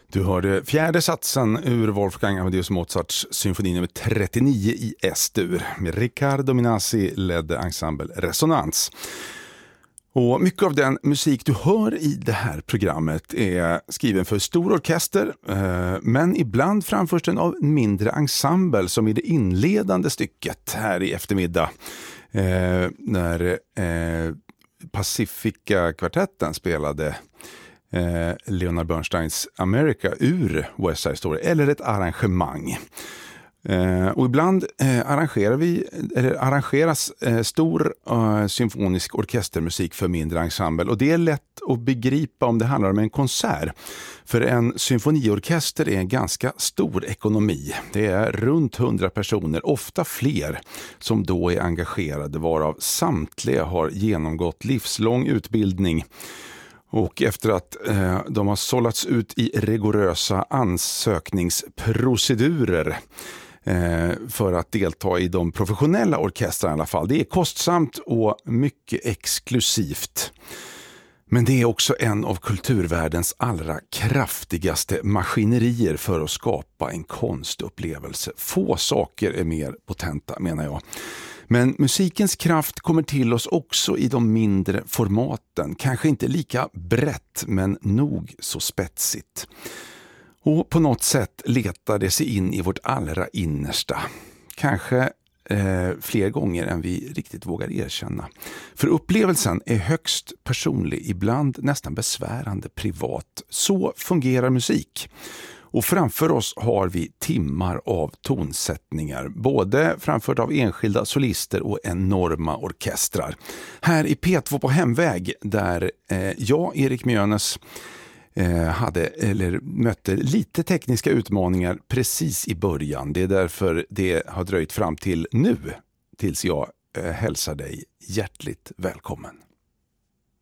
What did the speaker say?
Du hörde fjärde satsen ur Wolfgang Amadeus Mozarts symfoni nummer 39 i S-dur med Riccardo Minasi ledde ensemble Resonans. Och mycket av den musik du hör i det här programmet är skriven för stor orkester, men ibland framförs den av en mindre ensemble som i det inledande stycket här i eftermiddag när Pacifica-kvartetten spelade Leonard Bernsteins America ur West Side Story eller ett arrangemang. Och ibland arrangeras stor symfonisk orkestermusik för mindre ensemble, och det är lätt att begripa om det handlar om en konsert. För en symfoniorkester är en ganska stor ekonomi. Det är runt 100 personer, ofta fler, som då är engagerade, varav samtliga har genomgått livslång utbildning. Och efter att de har sållats ut i rigorösa ansökningsprocedurer för att delta i de professionella orkestrarna i alla fall. Det är kostsamt och mycket exklusivt. Men det är också en av kulturvärldens allra kraftigaste maskinerier för att skapa en konstupplevelse. Få saker är mer potenta, menar jag. Men musikens kraft kommer till oss också i de mindre formaten. Kanske inte lika brett, men nog så spetsigt. Och på något sätt letar det sig in i vårt allra innersta. Kanske fler gånger än vi riktigt vågar erkänna. För upplevelsen är högst personlig, ibland nästan besvärande privat. Så fungerar musik. Och framför oss har vi timmar av tonsättningar, både framfört av enskilda solister och enorma orkestrar. Här i P2 på hemväg, där jag, Erik Mjönes, mötte lite tekniska utmaningar precis i början. Det är därför det har dröjt fram till nu, tills jag hälsar dig hjärtligt välkommen.